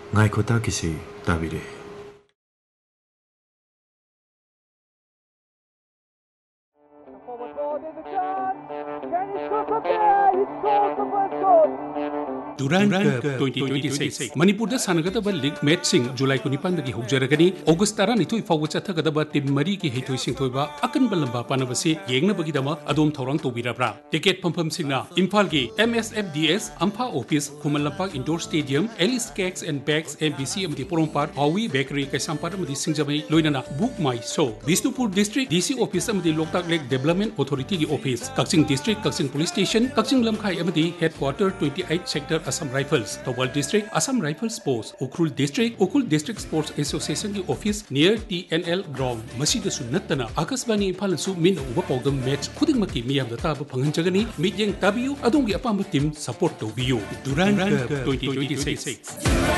Ngaikota kisi tabire. Durand Cup 2026 Manipurda Sanagataba League Matching July 25 की होजरगनी August 12 फाउब चथगदबा team मरी की हेतोई सिंथोइबा अकनबा लंबा पानबसी येंगनबगीदमा अदोम थौरांग तोबिराब्रा टिकेट फंफम सिंगना इम्फाल की MSFDS अम्फा office खुमन लंपाक indoor stadium Alice cakes and bags MBC अमदी पोरोंपार हावी bakery कैसांपार अमदी सिंगजमै लोइनना book माई show Bishnupur district DC office अमदी Loktak lake development authority की office Kakching district Kakching police station Kakching लमखाई अमदी headquarter 28 sector Assam Rifles, Tawal District, Assam Rifles Post, Ukhrul District Sports Association की office near TNL Ground, मसीद सुन्नतना आकाशवाणी इम्फाल सु मिन उबा पौदम match खुदिंग मकी मियाम दताब फंगनजगनी meeting ताबियु अदोंगी अपाम team support तोबियु Durand Cup 2026